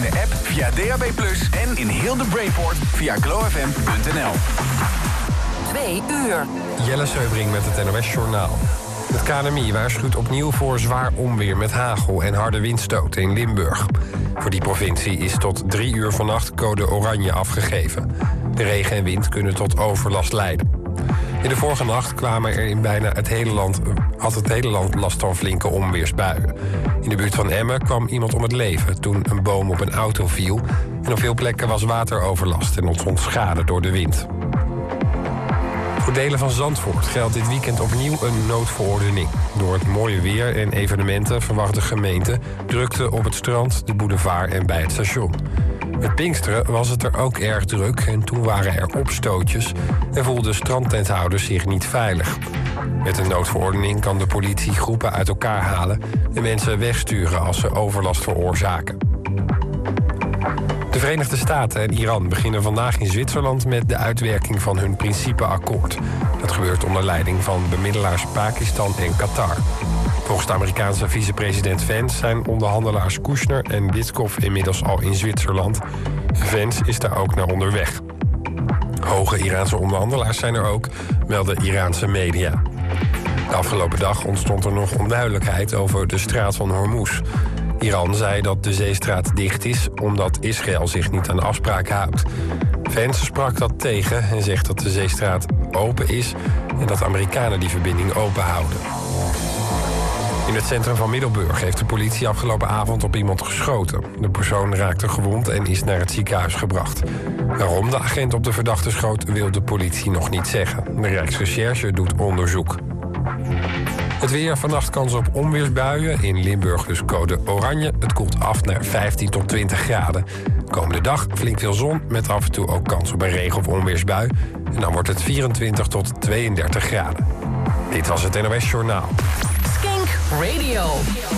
app, via DAB+, en in heel de Brainport via glowfm.nl. 2 uur. Jelle Seubring met het NOS Journaal. Het KNMI waarschuwt opnieuw voor zwaar onweer met hagel en harde windstoten in Limburg. Voor die provincie is tot 3 uur vannacht code oranje afgegeven. De regen en wind kunnen tot overlast leiden. In de vorige nacht kwamen er in bijna het hele land last van flinke onweersbuien. In de buurt van Emmen kwam iemand om het leven toen een boom op een auto viel. En op veel plekken was wateroverlast en ontstond schade door de wind. Voor delen van Zandvoort geldt dit weekend opnieuw een noodverordening. Door het mooie weer en evenementen verwacht de gemeente drukte op het strand, de boulevard en bij het station. Met Pinksteren was het er ook erg druk en toen waren er opstootjes en voelden strandtenthouders zich niet veilig. Met een noodverordening kan de politie groepen uit elkaar halen en mensen wegsturen als ze overlast veroorzaken. De Verenigde Staten en Iran beginnen vandaag in Zwitserland met de uitwerking van hun principeakkoord. Dat gebeurt onder leiding van bemiddelaars Pakistan en Qatar. Volgens de Amerikaanse vicepresident Vance zijn onderhandelaars Kushner en Witkoff inmiddels al in Zwitserland. Vance is daar ook naar onderweg. Hoge Iraanse onderhandelaars zijn er ook, melden Iraanse media. De afgelopen dag ontstond er nog onduidelijkheid over de straat van Hormuz. Iran zei dat de zeestraat dicht is omdat Israël zich niet aan de afspraken houdt. Vance sprak dat tegen en zegt dat de zeestraat open is en dat de Amerikanen die verbinding open houden. In het centrum van Middelburg heeft de politie afgelopen avond op iemand geschoten. De persoon raakte gewond en is naar het ziekenhuis gebracht. Waarom de agent op de verdachte schoot wil de politie nog niet zeggen. De Rijksrecherche doet onderzoek. Het weer, vannacht kans op onweersbuien. In Limburg dus code oranje. Het koelt af naar 15 tot 20 graden. Komende dag flink veel zon met af en toe ook kans op een regen- of onweersbui. En dan wordt het 24 tot 32 graden. Dit was het NOS Journaal. Skink Radio.